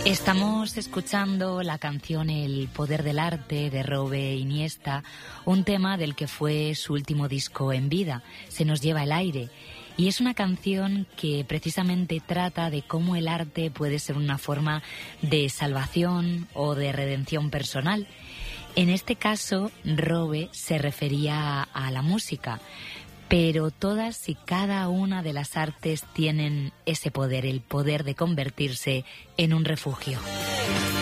Estamos escuchando la canción El poder del arte de Robe Iniesta, un tema del que fue su último disco en vida, Se nos lleva el aire. Y es una canción que precisamente trata de cómo el arte puede ser una forma de salvación o de redención personal. En este caso, Robe se refería a la música. Pero todas y cada una de las artes tienen ese poder, el poder de convertirse en un refugio.